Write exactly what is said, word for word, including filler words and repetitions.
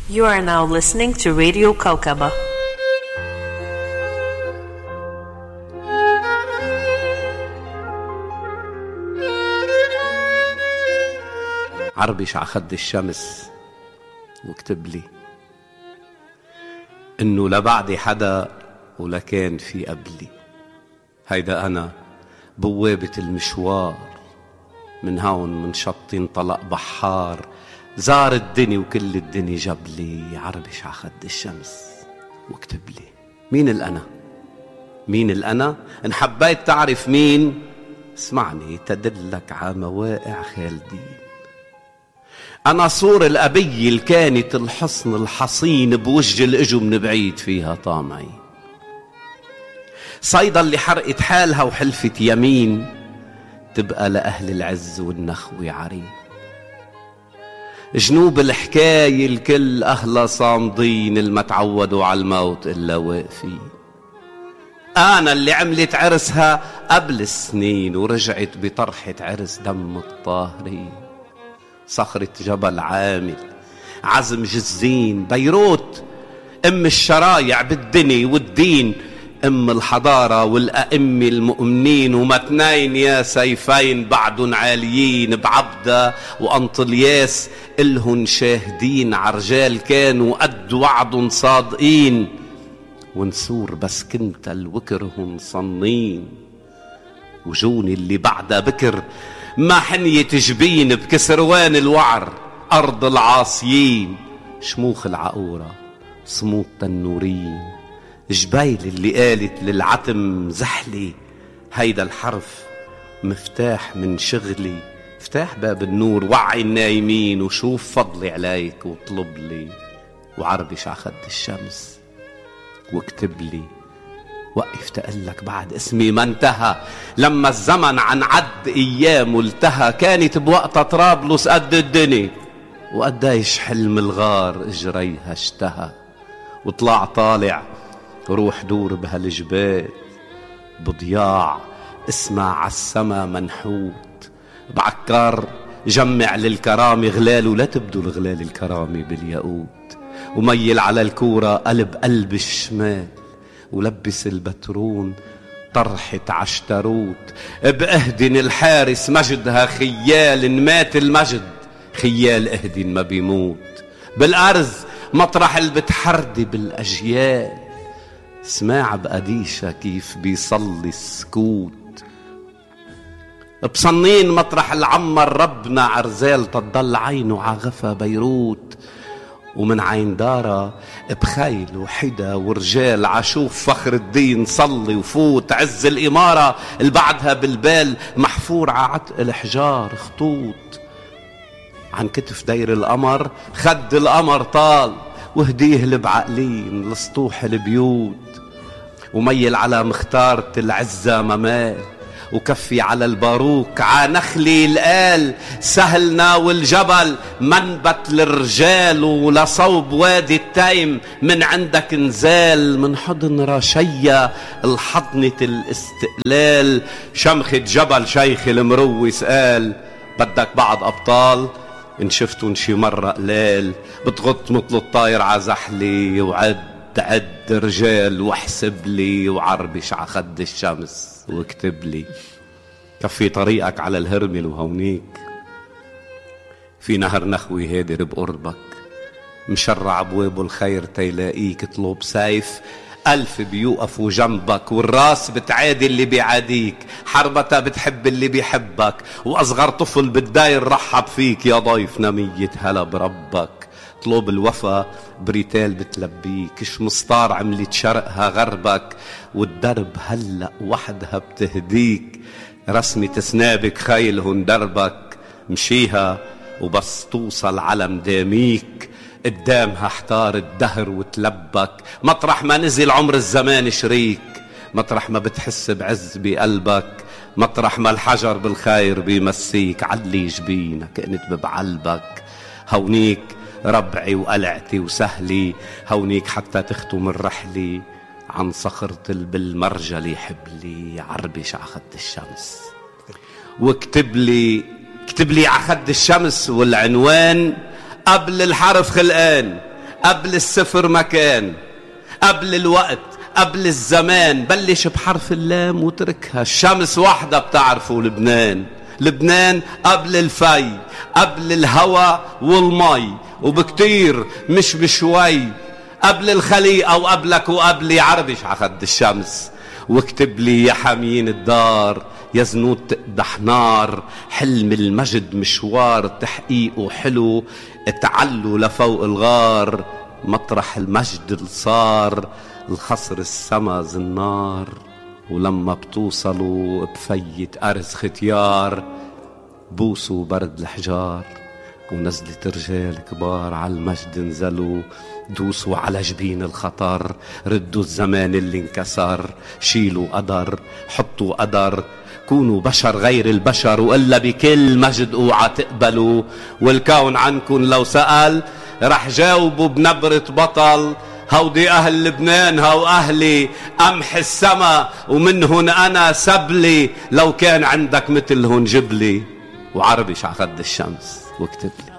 You are now listening to Radio Kaukaba. عربش عخد الشمس واكتب لي انه لا بعدي حدا ولا كان في قبلي. هيدا انا بوابة المشوار، من هون من شط انطلق بحار، زار الدنيا وكل الدنيا جاب لي. عربش عخد الشمس واكتب لي مين الأنا، مين الأنا. إن حبيت تعرف مين اسمعني تدلك على مواقع خالدين. أنا صور الأبي اللي كانت الحصن الحصين بوجه الإجو من بعيد فيها طامعي، صيدا اللي حرقت حالها وحلفت يمين تبقى لأهل العز والنخوة عرين. جنوب الحكاية الكل أهلا صامدين، الما تعودوا على الموت إلا واقفين. أنا اللي عملت عرسها قبل السنين ورجعت بطرحة عرس دم الطاهرين. صخرة جبل عامل، عزم جزين، بيروت أم الشرايع بالدنيا والدين، أم الحضارة والأئمة المؤمنين. ومتنين يا سيفين بعدن عاليين، بعبدة وأنطلياس إلهن شاهدين. عرجال كانوا قد وعد صادقين، ونسور بس كنت الوكرهن صنين. وجوني اللي بعدها بكر ما حنية جبين، بكسروان الوعر أرض العاصيين. شموخ العقورة صمود تنورين، جبيل اللي قالت للعتم زحلي. هيدا الحرف مفتاح من شغلي، فتاح باب النور، وعي النايمين وشوف فضلي عليك واطلب لي. وعربش عخد الشمس واكتب لي وقف تقلك بعد اسمي ما انتهى. لما الزمن عن عد ايام التهى، كانت بوقتها طرابلس قد الدنيا، وقديش حلم الغار اجريها اشتهى. وطلع طالع روح دور بهالجبال بضياع، اسمع عالسما منحوت بعكار. جمع للكرامة غلال ولا تبدو الغلال الكرامة بالياقوت. وميل على الكورة قلب قلب الشمال، ولبس البترون طرحة عشتروت. بأهدن الحارس مجدها خيال، إن مات المجد خيال اهدن ما بيموت. بالأرز مطرح اللي بتحردي بالأجيال، سماع بقديشة كيف بيصلي السكوت. بصنين مطرح العمر ربنا عرزال، تضل عينه عغفة بيروت. ومن عين دارة بخيل وحدا ورجال، عشوف فخر الدين صلي وفوت. عز الإمارة اللي بعدها بالبال محفور ععتق الحجار خطوط. عن كتف دير القمر خد القمر طال، وهديه البعقلين لسطوح البيوت. وميل على مختارة العزة ممال، وكفي على الباروك عانخلي القال. سهلنا والجبل منبت للرجال، ولصوب وادي التيم من عندك نزال. من حضن رشية الحضنة الاستقلال، شمخة جبل شيخ المروس قال. بدك بعض أبطال إن شفتن شي مرة قلال، بتغط مثل الطاير عزحلي. وعد عد رجال واحسب لي، وعربش عخد الشمس واكتب لي. كفي طريقك على الهرمل وهونيك في نهر نخوي هادر بقربك، مشرع ابواب الخير تيلاقيك. اطلب سيف ألف بيوقفوا جنبك، والراس بتعادي اللي بيعاديك. حربتها بتحب اللي بيحبك، وأصغر طفل بالداير رحب فيك. يا ضيف نمية هلا بربك، اطلب الوفا بريتال بتلبيك. شمسطار عملت شرقها غربك، والدرب هلأ وحدها بتهديك. رسمة سنابك خيلهن دربك، مشيها وبس توصل على مداميك. قدامها احتار الدهر وتلبك، مطرح ما نزل عمر الزمان شريك. مطرح ما بتحس بعز بقلبك، مطرح ما الحجر بالخير بيمسيك. علي جبينك انت بعلبك، هونيك ربعي وقلعتي وسهلي. هونيك حتى تختم الرحلة عن صخرة بالمرجلي حبلي. عربش عخد الشمس واكتب لي، اكتب لي عخد الشمس. والعنوان قبل الحرف خلقان، قبل الصفر مكان، قبل الوقت، قبل الزمان. بلش بحرف اللام وتركها. الشمس وحدة بتعرفوا لبنان. لبنان قبل الفي، قبل الهوى والمي، وبكتير مش بشوي، قبل الخليقة وقبلك وقبلي. عربش عخد الشمس واكتب لي يا حمين الدار، يا زنود تقدح نار. حلم المجد مشوار تحقيقه حلو، اتعلوا لفوق الغار. مطرح المجد اللي صار الخصر السما زنار. ولما بتوصلوا بفيت أرز ختيار، بوسوا برد الحجار. ونزلت رجال كبار على المجد نزلوا، دوسوا على جبين الخطر. ردوا الزمان اللي انكسر، شيلوا قدر، حطوا قدر. كونوا بشر غير البشر، وإلا بكل مجد اوعى تقبلوا. والكون عنكن لو سأل رح جاوبوا بنبرة بطل. هودي أهل لبنان، هو أهلي قمح السما، ومنهن أنا سبلي. لو كان عندك مثلهن جبلي. وعربش عخد الشمس واكتب لي.